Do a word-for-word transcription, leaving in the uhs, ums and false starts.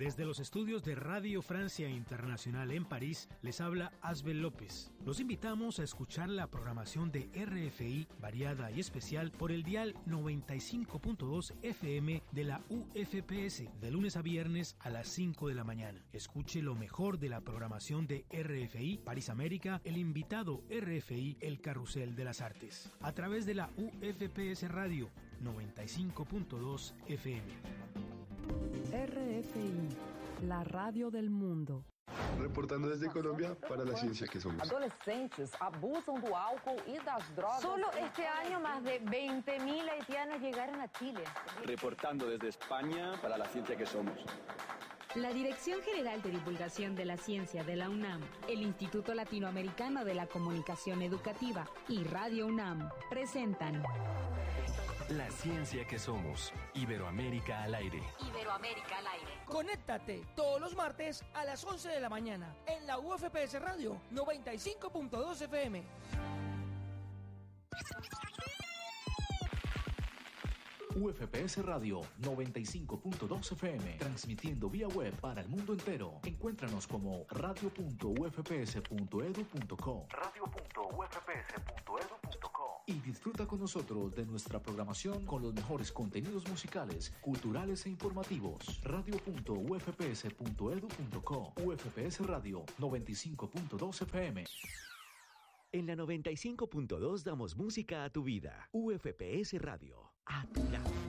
Desde los estudios de Radio Francia Internacional en París, les habla Asbel López. Los invitamos a escuchar la programación de R F I variada y especial por el dial noventa y cinco punto dos F M de la U F P S, de lunes a viernes a las cinco de la mañana. Escuche lo mejor de la programación de R F I París América, el invitado R F I, el Carrusel de las Artes, a través de la U F P S Radio noventa y cinco punto dos F M. R F I, la radio del mundo. Reportando desde Colombia para la ciencia que somos. Adolescentes abusan do álcool y das drogas. Solo este año más de veinte mil haitianos llegaron a Chile. Reportando desde España para la ciencia que somos. La Dirección General de Divulgación de la Ciencia de la UNAM, el Instituto Latinoamericano de la Comunicación Educativa y Radio UNAM presentan La ciencia que somos. Iberoamérica al aire. Iberoamérica al aire. Conéctate todos los martes a las once de la mañana en la U F P S Radio noventa y cinco punto dos F M. U F P S Radio noventa y cinco punto dos F M, transmitiendo vía web para el mundo entero. Encuéntranos como radio punto u f p s punto e d u punto co. radio punto u f p s punto e d u punto co. Y disfruta con nosotros de nuestra programación con los mejores contenidos musicales, culturales e informativos. radio punto u f p s punto e d u punto co. U F P S Radio noventa y cinco punto dos F M. En la noventa y cinco punto dos damos música a tu vida. U F P S Radio, a tu lado.